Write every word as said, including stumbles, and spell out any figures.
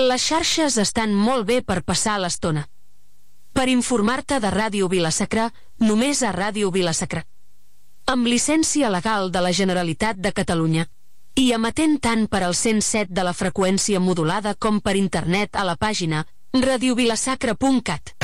Les xarxes estan molt bé per passar l'estona. Per informar-te de Ràdio Vila-sacra, només a Ràdio Vila-sacra. Amb llicència legal de la Generalitat de Catalunya. I emetent tant per al cent set de la freqüència modulada com per internet a la pàgina radiovilasacra punt cat.